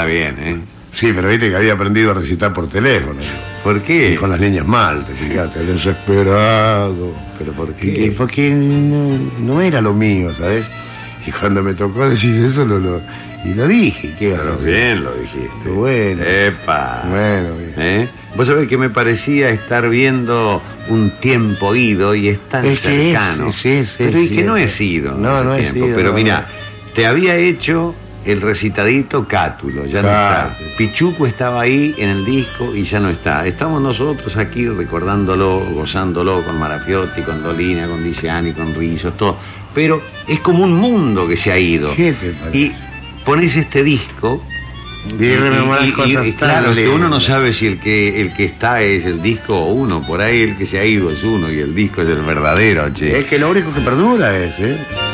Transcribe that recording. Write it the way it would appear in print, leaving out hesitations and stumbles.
bien, ¿eh? Sí, pero viste que había aprendido a recitar por teléfono. ¿Por qué? Y con las niñas mal, te fijaste, desesperado. ¿Pero por Y qué? porque no era lo mío, ¿sabes? Y cuando me tocó decir eso, y lo dije. ¿Qué Pero bien lo dijiste. Bueno. Epa. Bueno, bien. ¿Eh? Vos sabés que me parecía estar viendo Un tiempo ido y es tan cercano. Sí, pero y que no he sido no he tiempo. sido. Pero mira, te había hecho el recitadito Cátulo, ya no Claro. está. Pichuco estaba ahí en el disco y ya no está. Estamos nosotros aquí recordándolo, gozándolo con Marafiotti, con Dolina, con Diciani, con Rizzo, todo. Pero es como un mundo que se ha ido. ¿Qué te parece? Y pones este disco Y rememorás cosas y tan claro, que uno no lindas. sabe si el que está es el disco o uno. Por ahí el que se ha ido es uno y el disco es el verdadero, che. Es que lo único que perdura es, ¿eh?